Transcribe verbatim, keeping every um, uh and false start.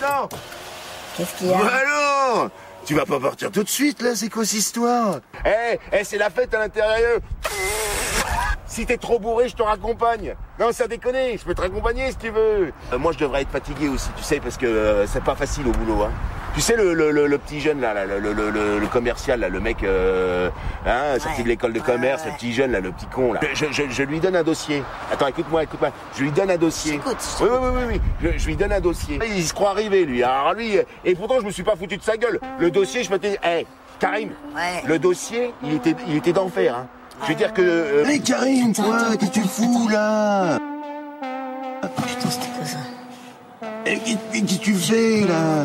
attends. Qu'est-ce qu'il y a? Allô. Tu vas pas partir tout de suite, là? C'est quoi cette histoire? Eh, hey, hey, c'est la fête à l'intérieur. Si t'es trop bourré, je te raccompagne. Non, ça déconne, je peux te raccompagner si tu veux. Euh, moi, je devrais être fatigué aussi, tu sais, parce que euh, c'est pas facile au boulot, hein. Tu sais, le, le, le, le petit jeune, là, là le, le, le, le commercial, là, le mec, euh, hein, sorti ouais. de l'école de commerce, ouais, ouais. le petit jeune, là, le petit con, là. Je, je, je lui donne un dossier. Attends, écoute-moi, écoute-moi. Je lui donne un dossier. J'écoute, oui, oui, oui, oui, oui. Je, je lui donne un dossier. Il se croit arrivé, lui. Alors, lui, et pourtant, je me suis pas foutu de sa gueule. Le dossier, je me dis, hé, hey, Karim, ouais. le dossier, il était, il était d'enfer, hein. Je veux dire que... Euh... Hé, hey, Karim, toi, qu'est-ce que tu fous, là? Putain, c'était quoi ça? Qu'est-ce que tu fais, là?